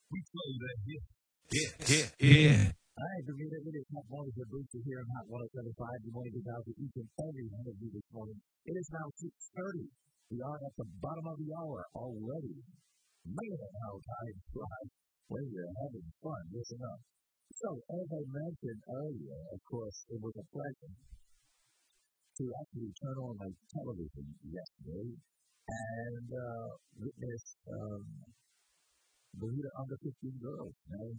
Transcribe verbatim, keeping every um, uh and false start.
We play that hit. Hit, hit, hit. All right, Bermuda, it is Hot Mornings with Booster here on Hot one oh seven point five. Good morning, good to each and every one of you this morning. It is now six thirty. We are at the bottom of the hour already. Man, how time flies when you're having fun. Listen up. So, as I mentioned earlier, of course, it was a pleasure to actually turn on my television yesterday and uh, witness um, Bermuda under fifteen girls. Now,